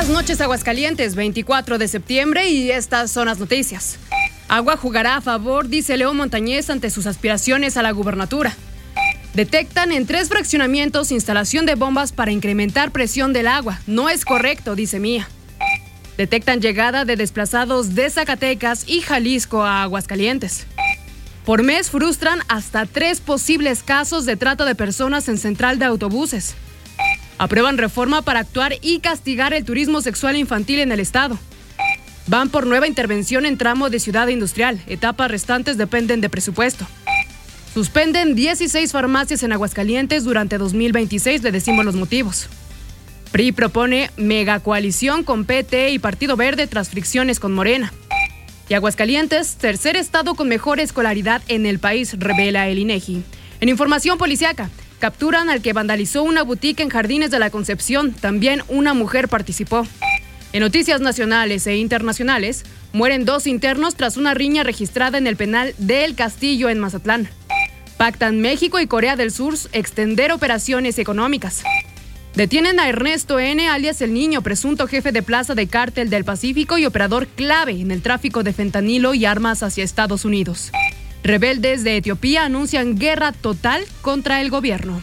Buenas noches, Aguascalientes, 24 de septiembre, y estas son las noticias. Agua jugará a favor, dice León Montañez ante sus aspiraciones a la gubernatura. Detectan en 3 fraccionamientos instalación de bombas para incrementar presión del agua. No es correcto, dice Mía. Detectan llegada de desplazados de Zacatecas y Jalisco a Aguascalientes. Por mes frustran hasta 3 posibles casos de trata de personas en central de autobuses. Aprueban reforma para actuar y castigar el turismo sexual infantil en el estado. Van por nueva intervención en tramo de Ciudad Industrial. Etapas restantes dependen de presupuesto. Suspenden 16 farmacias en Aguascalientes durante 2026. Le decimos los motivos. PRI propone megacoalición con PT y Partido Verde tras fricciones con Morena. Y Aguascalientes, tercer estado con mejor escolaridad en el país, revela el INEGI. En información policiaca, capturan al que vandalizó una boutique en Jardines de la Concepción. También una mujer participó. En noticias nacionales e internacionales, mueren 2 internos tras una riña registrada en el penal de El Castillo en Mazatlán. Pactan México y Corea del Sur extender operaciones económicas. Detienen a Ernesto N., alias El Niño, presunto jefe de plaza de Cártel del Pacífico y operador clave en el tráfico de fentanilo y armas hacia Estados Unidos. Rebeldes de Etiopía anuncian guerra total contra el gobierno.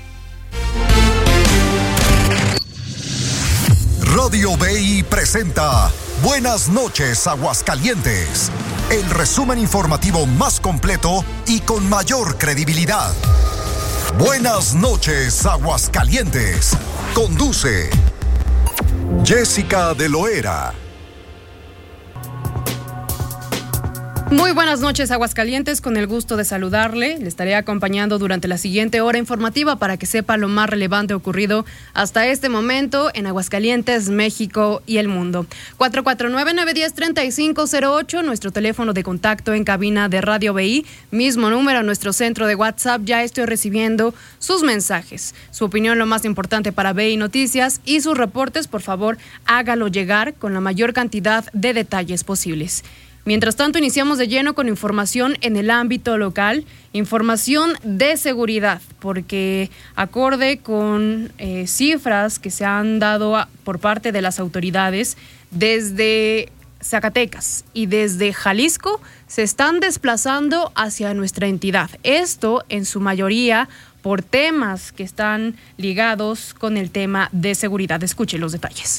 Radio BI presenta Buenas noches, Aguascalientes. El resumen informativo más completo y con mayor credibilidad. Buenas noches, Aguascalientes. Conduce Jessica de Loera. Muy buenas noches, Aguascalientes, con el gusto de saludarle. Le estaré acompañando durante la siguiente hora informativa para que sepa lo más relevante ocurrido hasta este momento en Aguascalientes, México y el mundo. 449-910-3508, nuestro teléfono de contacto en cabina de Radio BI, mismo número a nuestro centro de WhatsApp. Ya estoy recibiendo sus mensajes, su opinión, lo más importante para BI Noticias, y sus reportes. Por favor, hágalo llegar con la mayor cantidad de detalles posibles. Mientras tanto, iniciamos de lleno con información en el ámbito local, información de seguridad, porque acorde con cifras que se han dado por parte de las autoridades, desde Zacatecas y desde Jalisco se están desplazando hacia nuestra entidad. Esto en su mayoría por temas que están ligados con el tema de seguridad. Escuche los detalles.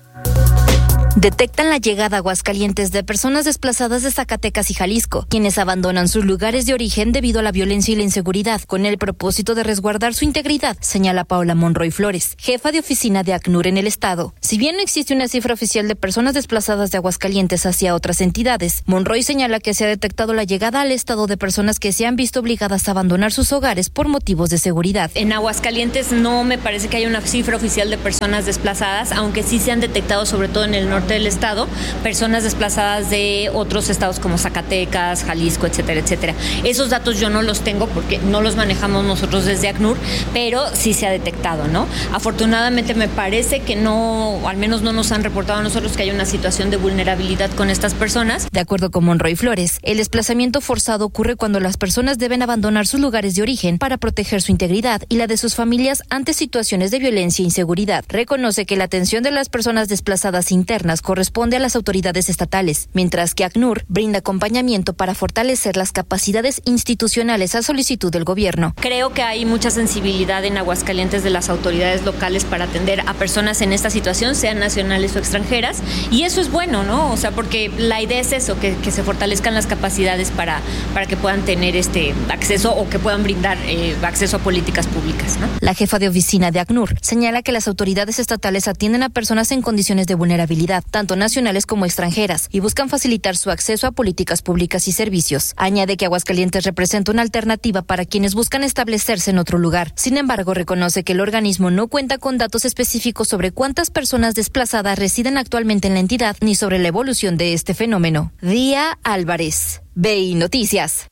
Detectan la llegada a Aguascalientes de personas desplazadas de Zacatecas y Jalisco, quienes abandonan sus lugares de origen debido a la violencia y la inseguridad, con el propósito de resguardar su integridad, señala Paola Monroy Flores, jefa de oficina de ACNUR en el estado. Si bien no existe una cifra oficial de personas desplazadas de Aguascalientes hacia otras entidades, Monroy señala que se ha detectado la llegada al estado de personas que se han visto obligadas a abandonar sus hogares por motivos de seguridad. En Aguascalientes no me parece que haya una cifra oficial de personas desplazadas, aunque sí se han detectado, sobre todo en el norte del estado, personas desplazadas de otros estados como Zacatecas, Jalisco, etcétera, etcétera. Esos datos yo no los tengo porque no los manejamos nosotros desde ACNUR, pero sí se ha detectado, ¿no? Afortunadamente me parece que no, al menos no nos han reportado a nosotros que haya una situación de vulnerabilidad con estas personas. De acuerdo con Monroy Flores, el desplazamiento forzado ocurre cuando las personas deben abandonar sus lugares de origen para proteger su integridad y la de sus familias ante situaciones de violencia e inseguridad. Reconoce que la atención de las personas desplazadas internas corresponde a las autoridades estatales, mientras que ACNUR brinda acompañamiento para fortalecer las capacidades institucionales a solicitud del gobierno. Creo que hay mucha sensibilidad en Aguascalientes de las autoridades locales para atender a personas en esta situación, sean nacionales o extranjeras, y eso es bueno, ¿no? O sea, porque la idea es eso, que se fortalezcan las capacidades para que puedan tener acceso o que puedan brindar acceso a políticas públicas, ¿no? La jefa de oficina de ACNUR señala que las autoridades estatales atienden a personas en condiciones de vulnerabilidad, tanto nacionales como extranjeras, y buscan facilitar su acceso a políticas públicas y servicios. Añade que Aguascalientes representa una alternativa para quienes buscan establecerse en otro lugar. Sin embargo, reconoce que el organismo no cuenta con datos específicos sobre cuántas personas desplazadas residen actualmente en la entidad ni sobre la evolución de este fenómeno. Día Álvarez, BI Noticias.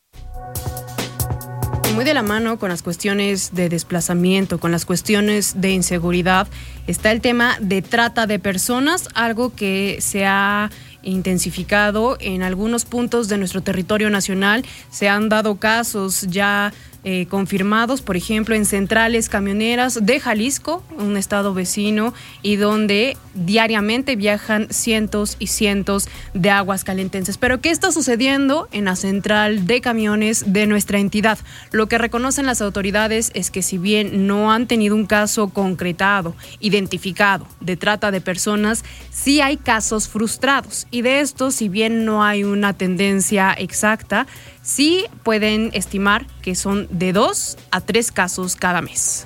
Muy de la mano con las cuestiones de desplazamiento, con las cuestiones de inseguridad, está el tema de trata de personas, algo que se ha intensificado en algunos puntos de nuestro territorio nacional. Se han dado casos ya confirmados, por ejemplo, en centrales camioneras de Jalisco, un estado vecino, y donde diariamente viajan cientos y cientos de aguascalentenses. Pero ¿qué está sucediendo en la central de camiones de nuestra entidad? Lo que reconocen las autoridades es que si bien no han tenido un caso concretado, identificado, de trata de personas, sí hay casos frustrados. Y de esto, si bien no hay una tendencia exacta, sí pueden estimar que son de 2 a 3 casos cada mes.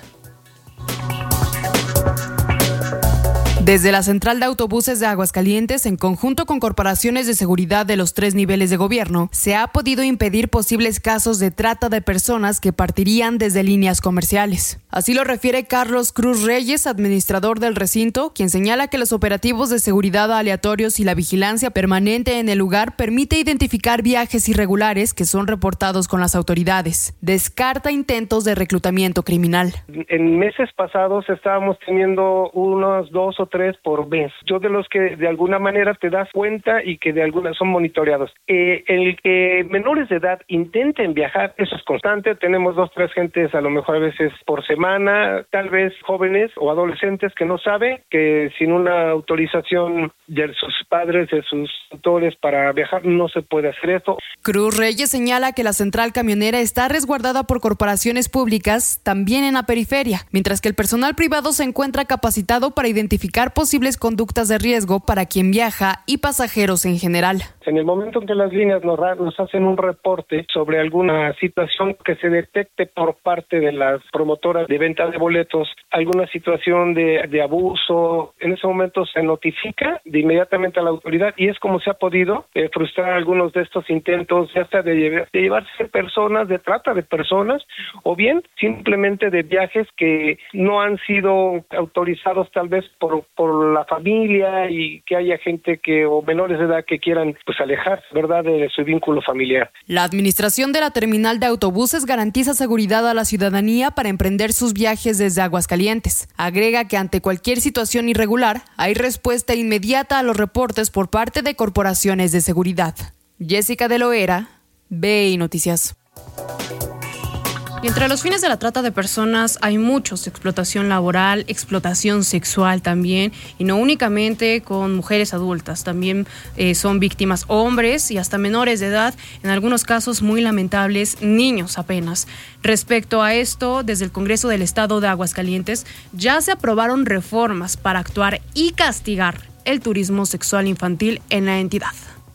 Desde la Central de Autobuses de Aguascalientes, en conjunto con corporaciones de seguridad de los 3 niveles de gobierno, se ha podido impedir posibles casos de trata de personas que partirían desde líneas comerciales. Así lo refiere Carlos Cruz Reyes, administrador del recinto, quien señala que los operativos de seguridad aleatorios y la vigilancia permanente en el lugar permite identificar viajes irregulares que son reportados con las autoridades. Descarta intentos de reclutamiento criminal. En meses pasados estábamos teniendo unos 2 o 3 por mes. Yo de los que de alguna manera te das cuenta y que de alguna son monitoreados. El que menores de edad intenten viajar, eso es constante. Tenemos 2 o 3 gentes a lo mejor a veces por semana, tal vez jóvenes o adolescentes que no saben que sin una autorización de sus padres, de sus tutores para viajar, no se puede hacer esto. Cruz Reyes señala que la central camionera está resguardada por corporaciones públicas, también en la periferia, mientras que el personal privado se encuentra capacitado para identificar posibles conductas de riesgo para quien viaja y pasajeros en general. En el momento en que las líneas nos hacen un reporte sobre alguna situación que se detecte por parte de las promotoras de venta de boletos, alguna situación de abuso, en ese momento se notifica de inmediatamente a la autoridad y es como se ha podido frustrar algunos de estos intentos, ya sea de llevarse personas, de trata de personas, o bien simplemente de viajes que no han sido autorizados tal vez por la familia y que haya gente o menores de edad que quieran alejarse, ¿verdad?, de su vínculo familiar. La administración de la terminal de autobuses garantiza seguridad a la ciudadanía para emprender sus viajes desde Aguascalientes. Agrega que ante cualquier situación irregular hay respuesta inmediata a los reportes por parte de corporaciones de seguridad. Jessica de Loera, BI Noticias. Y entre los fines de la trata de personas hay muchos: explotación laboral, explotación sexual también, y no únicamente con mujeres adultas, también son víctimas hombres y hasta menores de edad, en algunos casos muy lamentables, niños apenas. Respecto a esto, desde el Congreso del Estado de Aguascalientes ya se aprobaron reformas para actuar y castigar el turismo sexual infantil en la entidad.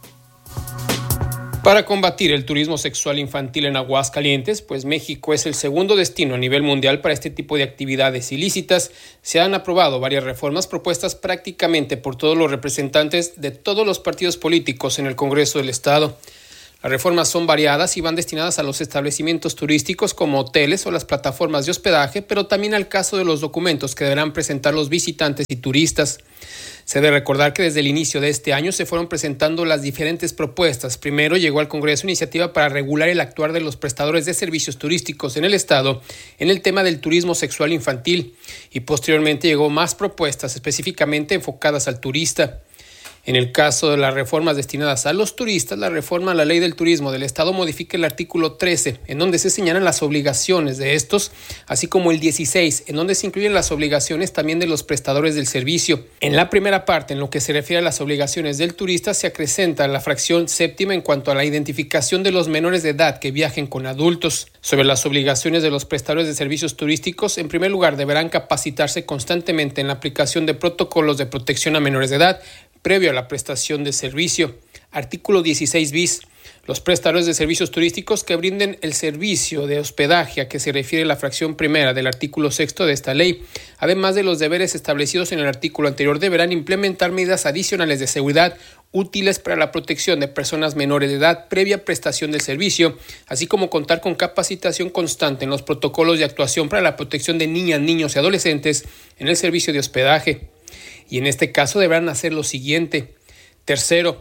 Para combatir el turismo sexual infantil en Aguascalientes, pues México es el segundo destino a nivel mundial para este tipo de actividades ilícitas, se han aprobado varias reformas propuestas prácticamente por todos los representantes de todos los partidos políticos en el Congreso del Estado. Las reformas son variadas y van destinadas a los establecimientos turísticos como hoteles o las plataformas de hospedaje, pero también al caso de los documentos que deberán presentar los visitantes y turistas. Se debe recordar que desde el inicio de este año se fueron presentando las diferentes propuestas. Primero llegó al Congreso iniciativa para regular el actuar de los prestadores de servicios turísticos en el Estado en el tema del turismo sexual infantil, y posteriormente llegó más propuestas específicamente enfocadas al turista. En el caso de las reformas destinadas a los turistas, la reforma a la Ley del Turismo del Estado modifica el artículo 13, en donde se señalan las obligaciones de estos, así como el 16, en donde se incluyen las obligaciones también de los prestadores del servicio. En la primera parte, en lo que se refiere a las obligaciones del turista, se acrecenta la fracción séptima en cuanto a la identificación de los menores de edad que viajen con adultos. Sobre las obligaciones de los prestadores de servicios turísticos, en primer lugar, deberán capacitarse constantemente en la aplicación de protocolos de protección a menores de edad, previo a la prestación de servicio. Artículo 16 bis. Los prestadores de servicios turísticos que brinden el servicio de hospedaje a que se refiere la fracción primera del artículo 6 de esta ley, además de los deberes establecidos en el artículo anterior, deberán implementar medidas adicionales de seguridad útiles para la protección de personas menores de edad previa prestación del servicio, así como contar con capacitación constante en los protocolos de actuación para la protección de niñas, niños y adolescentes en el servicio de hospedaje. Y en este caso deberán hacer lo siguiente. Tercero,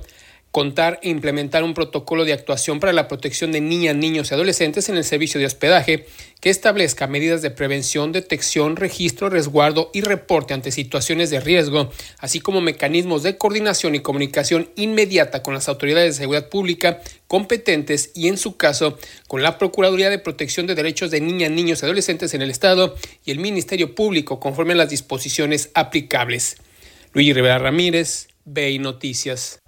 contar e implementar un protocolo de actuación para la protección de niñas, niños y adolescentes en el servicio de hospedaje que establezca medidas de prevención, detección, registro, resguardo y reporte ante situaciones de riesgo, así como mecanismos de coordinación y comunicación inmediata con las autoridades de seguridad pública competentes y, en su caso, con la Procuraduría de Protección de Derechos de Niñas, Niños y Adolescentes en el Estado y el Ministerio Público, conforme a las disposiciones aplicables. Luigi Rivera Ramírez, BI Noticias.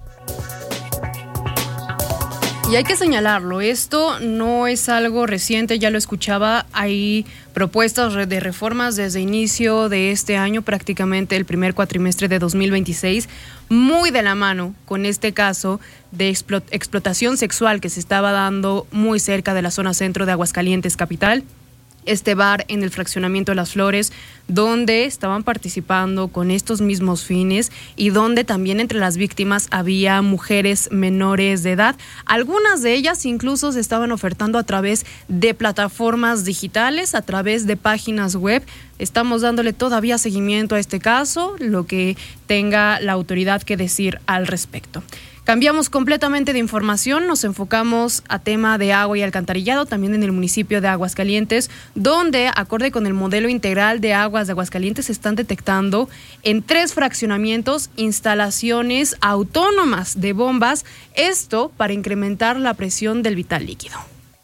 Y hay que señalarlo, esto no es algo reciente, ya lo escuchaba, hay propuestas de reformas desde inicio de este año, prácticamente el primer cuatrimestre de 2026, muy de la mano con este caso de explotación sexual que se estaba dando muy cerca de la zona centro de Aguascalientes capital. Este bar en el fraccionamiento de Las Flores, donde estaban participando con estos mismos fines y donde también entre las víctimas había mujeres menores de edad. Algunas de ellas incluso se estaban ofertando a través de plataformas digitales, a través de páginas web. Estamos dándole todavía seguimiento a este caso, lo que tenga la autoridad que decir al respecto. Cambiamos completamente de información, nos enfocamos a tema de agua y alcantarillado, también en el municipio de Aguascalientes, donde, acorde con el modelo integral de aguas de Aguascalientes, se están detectando en 3 fraccionamientos instalaciones autónomas de bombas, esto para incrementar la presión del vital líquido.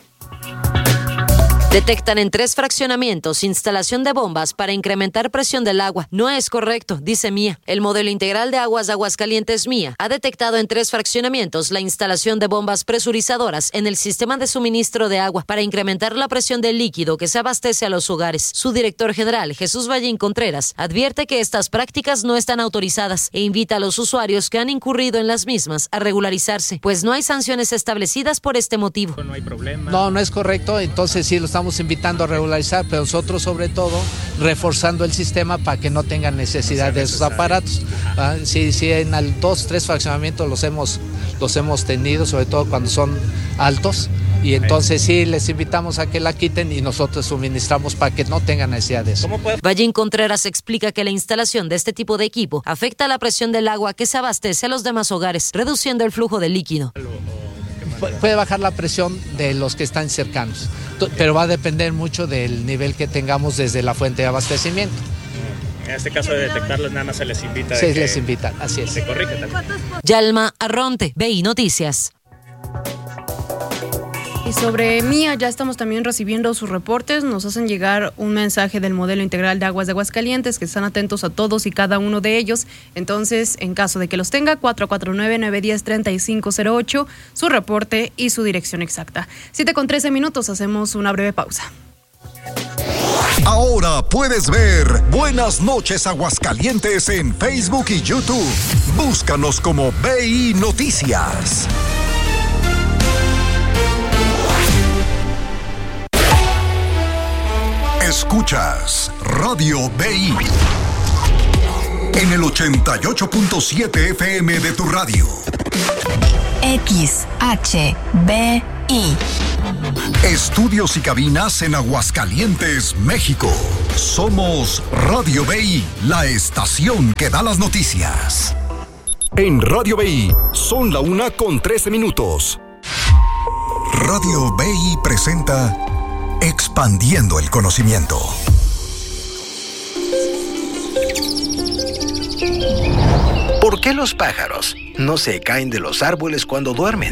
Detectan en 3 fraccionamientos instalación de bombas para incrementar presión del agua. No es correcto, dice MIA. El modelo integral de aguas de Aguascalientes MIA ha detectado en 3 fraccionamientos la instalación de bombas presurizadoras en el sistema de suministro de agua para incrementar la presión del líquido que se abastece a los hogares. Su director general, Jesús Vallín Contreras, advierte que estas prácticas no están autorizadas e invita a los usuarios que han incurrido en las mismas a regularizarse, pues no hay sanciones establecidas por este motivo. No hay problema. No es correcto, entonces sí lo estamos invitando a regularizar, pero nosotros sobre todo reforzando el sistema para que no tengan necesidad de esos aparatos. Sí, en 2-3 fraccionamientos los hemos tenido, sobre todo cuando son altos, y entonces sí les invitamos a que la quiten y nosotros suministramos para que no tengan necesidad de eso. Vallín Contreras explica que la instalación de este tipo de equipo afecta la presión del agua que se abastece a los demás hogares, reduciendo el flujo de líquido. Puede bajar la presión de los que están cercanos, pero va a depender mucho del nivel que tengamos desde la fuente de abastecimiento. En este caso de detectarlos nada más se les invita. Sí, les invitan, así es. Se corrige también. Yalma Arronte, BI Noticias. Y sobre MIA ya estamos también recibiendo sus reportes, nos hacen llegar un mensaje del modelo integral de aguas de Aguascalientes, que están atentos a todos y cada uno de ellos. Entonces, en caso de que los tenga, 449-910-3508, su reporte y su dirección exacta. 7:13, hacemos una breve pausa. Ahora puedes ver Buenas noches Aguascalientes en Facebook y YouTube. Búscanos como BI Noticias. Escuchas Radio BI en el 88.7 FM de tu radio. XHBI. Estudios y cabinas en Aguascalientes, México. Somos Radio BI, la estación que da las noticias. En Radio BI son la 1:13. Radio BI presenta Expandiendo el conocimiento. ¿Por qué los pájaros no se caen de los árboles cuando duermen?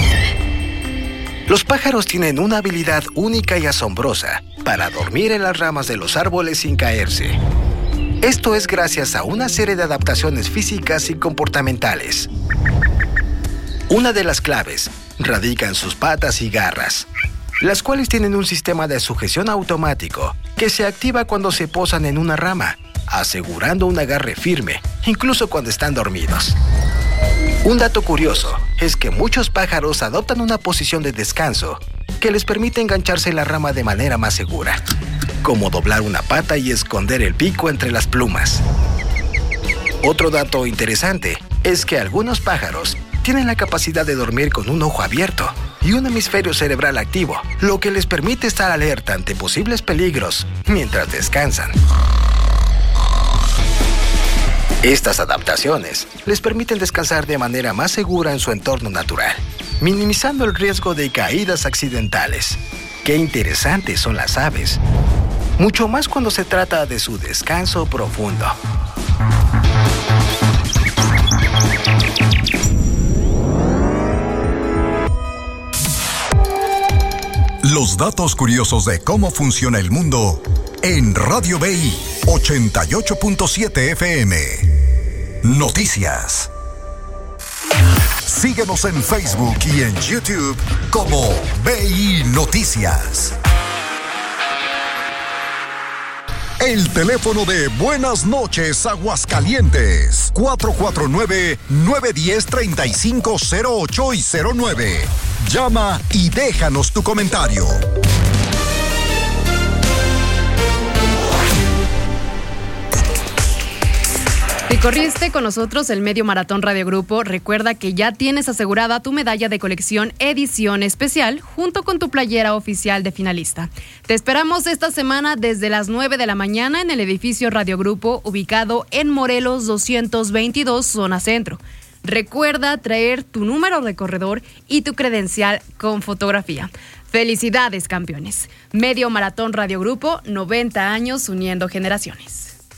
Los pájaros tienen una habilidad única y asombrosa para dormir en las ramas de los árboles sin caerse. Esto es gracias a una serie de adaptaciones físicas y comportamentales. Una de las claves radica en sus patas y garras, las cuales tienen un sistema de sujeción automático que se activa cuando se posan en una rama, asegurando un agarre firme, incluso cuando están dormidos. Un dato curioso es que muchos pájaros adoptan una posición de descanso que les permite engancharse en la rama de manera más segura, como doblar una pata y esconder el pico entre las plumas. Otro dato interesante es que algunos pájaros tienen la capacidad de dormir con un ojo abierto y un hemisferio cerebral activo, lo que les permite estar alerta ante posibles peligros mientras descansan. Estas adaptaciones les permiten descansar de manera más segura en su entorno natural, minimizando el riesgo de caídas accidentales. Qué interesantes son las aves, mucho más cuando se trata de su descanso profundo. Los datos curiosos de cómo funciona el mundo en Radio BI 88.7 FM. Noticias. Síguenos en Facebook y en YouTube como BI Noticias. El teléfono de Buenas Noches Aguascalientes, 449-910-3508 y 09. Llama y déjanos tu comentario. Si corriste con nosotros el Medio Maratón Radio Grupo, recuerda que ya tienes asegurada tu medalla de colección edición especial junto con tu playera oficial de finalista. Te esperamos esta semana desde las 9 de la mañana en el edificio Radio Grupo ubicado en Morelos 222, zona centro. Recuerda traer tu número de corredor y tu credencial con fotografía. Felicidades, campeones. Medio Maratón Radio Grupo, 90 años uniendo generaciones.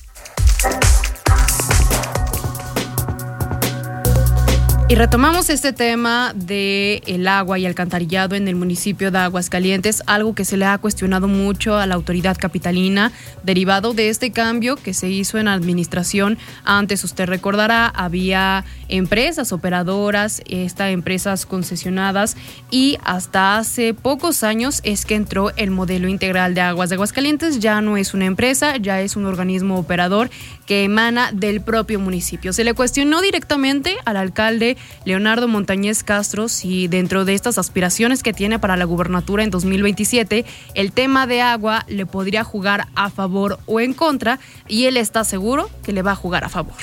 Y retomamos este tema de el agua y alcantarillado en el municipio de Aguascalientes, algo que se le ha cuestionado mucho a la autoridad capitalina, derivado de este cambio que se hizo en administración. Antes, usted recordará, había empresas operadoras, empresas concesionadas, y hasta hace pocos años es que entró el modelo integral de aguas de Aguascalientes. Ya no es una empresa, ya es un organismo operador que emana del propio municipio. Se le cuestionó directamente al alcalde Leonardo Montañez Castro si dentro de estas aspiraciones que tiene para la gubernatura en 2027, el tema de agua le podría jugar a favor o en contra, y él está seguro que le va a jugar a favor.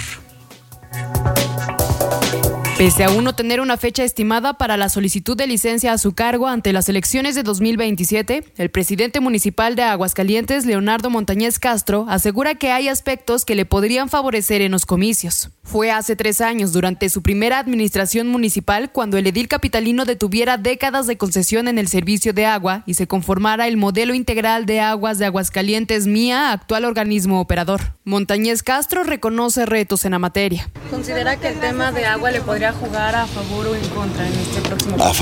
Pese a aún no tener una fecha estimada para la solicitud de licencia a su cargo ante las elecciones de 2027, el presidente municipal de Aguascalientes, Leonardo Montañez Castro, asegura que hay aspectos que le podrían favorecer en los comicios. Fue hace 3 años, durante su primera administración municipal, cuando el edil capitalino detuviera décadas de concesión en el servicio de agua y se conformara el modelo integral de aguas de Aguascalientes MIA, actual organismo operador. Montañez Castro reconoce retos en la materia. ¿Considera que el tema de agua le podría jugar a favor o en contra en este próximo proceso?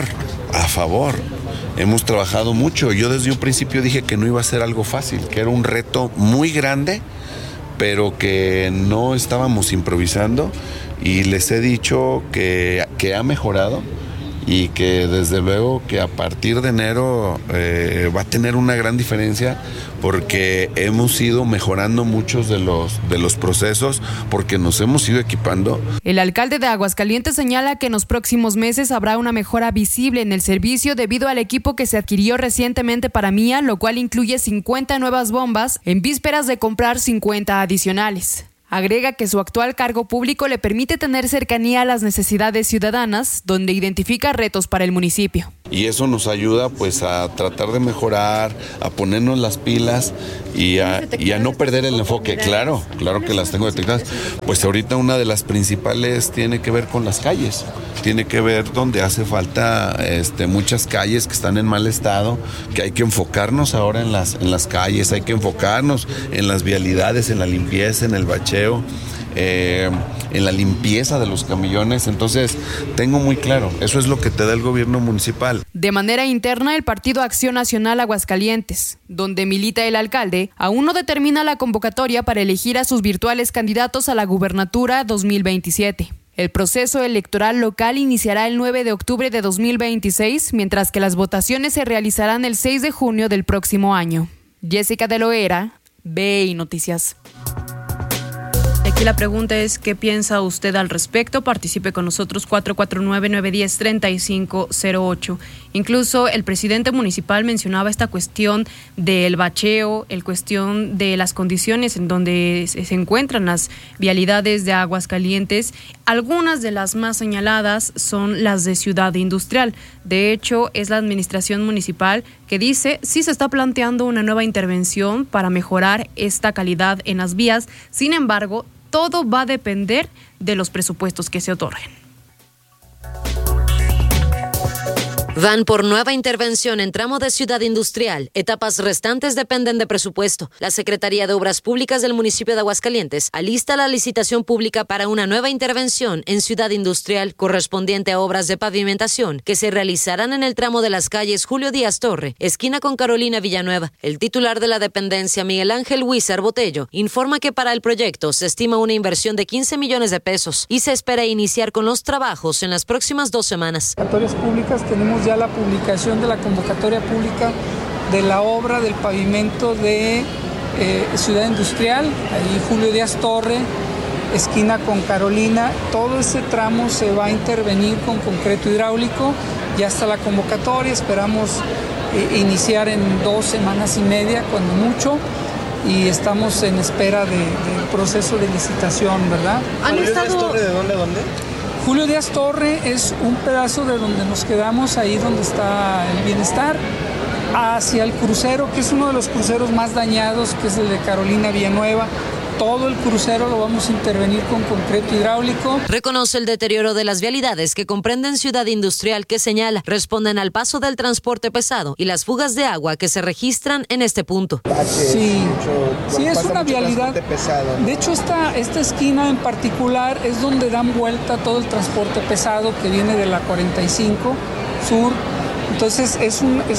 A favor. Hemos trabajado mucho. Yo desde un principio dije que no iba a ser algo fácil, que era un reto muy grande, pero que no estábamos improvisando, y les he dicho que ha mejorado y que desde luego que a partir de enero va a tener una gran diferencia, porque hemos ido mejorando muchos de los procesos, porque nos hemos ido equipando. El alcalde de Aguascalientes señala que en los próximos meses habrá una mejora visible en el servicio debido al equipo que se adquirió recientemente para MIA, lo cual incluye 50 nuevas bombas en vísperas de comprar 50 adicionales. Agrega que su actual cargo público le permite tener cercanía a las necesidades ciudadanas, donde identifica retos para el municipio. Y eso nos ayuda pues a tratar de mejorar, a ponernos las pilas y a no perder el enfoque. Claro que las tengo detectadas. Pues ahorita una de las principales tiene que ver con las calles. Tiene que ver donde hace falta muchas calles que están en mal estado, que hay que enfocarnos ahora en las calles, hay que enfocarnos en las vialidades, en la limpieza, en el bacheo, en la limpieza de los camillones. Entonces tengo muy claro, eso es lo que te da el gobierno municipal. De manera interna, el Partido Acción Nacional Aguascalientes, donde milita el alcalde, aún no determina la convocatoria para elegir a sus virtuales candidatos a la gubernatura 2027. El proceso electoral local iniciará el 9 de octubre de 2026, mientras que las votaciones se realizarán el 6 de junio del próximo año. Jessica de Loera, BI Noticias. Aquí la pregunta es, ¿qué piensa usted al respecto? Participe con nosotros, 449-910-3508. Incluso el presidente municipal mencionaba esta cuestión del bacheo, el cuestión de las condiciones en donde se encuentran las vialidades de Aguascalientes. Algunas de las más señaladas son las de Ciudad Industrial. De hecho, es la administración municipal que dice sí se está planteando una nueva intervención para mejorar esta calidad en las vías. Sin embargo, todo va a depender de los presupuestos que se otorguen. Van por nueva intervención en tramo de Ciudad Industrial. Etapas restantes dependen de presupuesto. La Secretaría de Obras Públicas del municipio de Aguascalientes alista la licitación pública para una nueva intervención en Ciudad Industrial correspondiente a obras de pavimentación que se realizarán en el tramo de las calles Julio Díaz Torre, esquina con Carolina Villanueva. El titular de la dependencia, Miguel Ángel Huizar Botello, informa que para el proyecto se estima una inversión de 15 millones de pesos y se espera iniciar con los trabajos en las próximas 2 semanas. Públicas tenemos ya la publicación de la convocatoria pública de la obra del pavimento de Ciudad Industrial, ahí Julio Díaz Torre, esquina con Carolina. Todo ese tramo se va a intervenir con concreto hidráulico. Ya está la convocatoria, esperamos iniciar en 2 semanas y media, cuando mucho, y estamos en espera del proceso de licitación, ¿verdad? ¿Han estado de dónde a dónde? Julio Díaz Torre es un pedazo de donde nos quedamos, ahí donde está el Bienestar, hacia el crucero, que es uno de los cruceros más dañados, que es el de Carolina Villanueva. Todo el crucero lo vamos a intervenir con concreto hidráulico. Reconoce el deterioro de las vialidades que comprenden Ciudad Industrial, que señala responden al paso del transporte pesado y las fugas de agua que se registran en este punto. Sí, es una vialidad. De hecho, esta esquina en particular es donde dan vuelta todo el transporte pesado que viene de la 45 Sur. Entonces es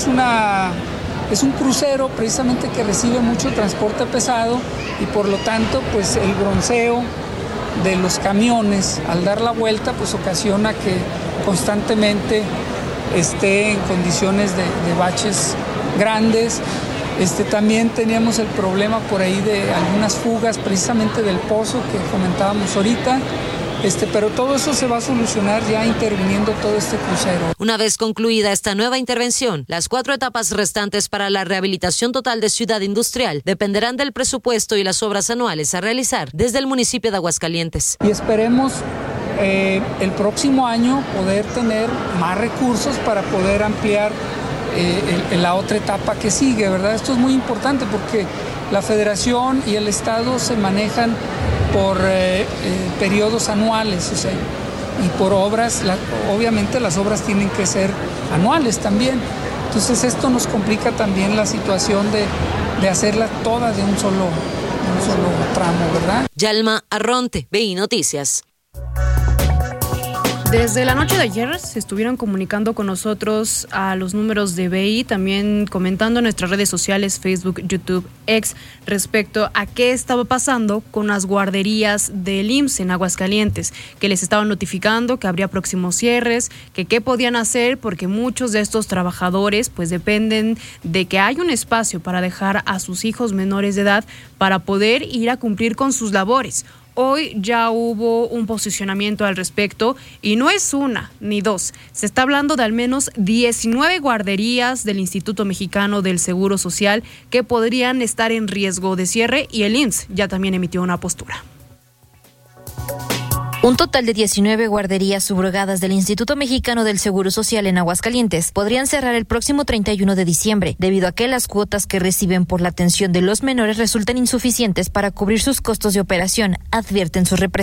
un crucero precisamente que recibe mucho transporte pesado y por lo tanto pues el bronceo de los camiones al dar la vuelta pues ocasiona que constantemente esté en condiciones de baches grandes. También teníamos el problema por ahí de algunas fugas precisamente del pozo que comentábamos ahorita. Pero todo eso se va a solucionar ya interviniendo todo este crucero. Una vez concluida esta nueva intervención, las 4 etapas restantes para la rehabilitación total de Ciudad Industrial dependerán del presupuesto y las obras anuales a realizar desde el municipio de Aguascalientes. Y esperemos el próximo año poder tener más recursos para poder ampliar la otra etapa que sigue, ¿verdad? Esto es muy importante porque la Federación y el Estado se manejan por periodos anuales, y por obras, obviamente las obras tienen que ser anuales también. Entonces esto nos complica también la situación de hacerlas todas de un solo tramo, ¿verdad? Yalma Arronte, BI Noticias. Desde la noche de ayer se estuvieron comunicando con nosotros a los números de BI, también comentando en nuestras redes sociales, Facebook, YouTube, X, respecto a qué estaba pasando con las guarderías del IMSS en Aguascalientes, que les estaban notificando que habría próximos cierres, que qué podían hacer, porque muchos de estos trabajadores pues dependen de que haya un espacio para dejar a sus hijos menores de edad para poder ir a cumplir con sus labores. Hoy ya hubo un posicionamiento al respecto y no es una ni dos. Se está hablando de al menos 19 guarderías del Instituto Mexicano del Seguro Social que podrían estar en riesgo de cierre y el IMSS ya también emitió una postura. Un total de 19 guarderías subrogadas del Instituto Mexicano del Seguro Social en Aguascalientes podrían cerrar el próximo 31 de diciembre, debido a que las cuotas que reciben por la atención de los menores resultan insuficientes para cubrir sus costos de operación, advierten sus representantes.